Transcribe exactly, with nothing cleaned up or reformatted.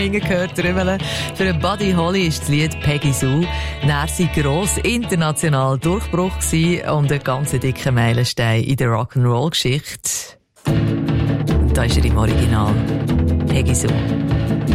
gehört, Trümmeln. Für Buddy Holly ist das Lied Peggy Sue. Er sei gross international Durchbruch gewesen und ein ganz dicker Meilenstein in der Rock'n'Roll-Geschichte. Da ist er im Original. Peggy Sue.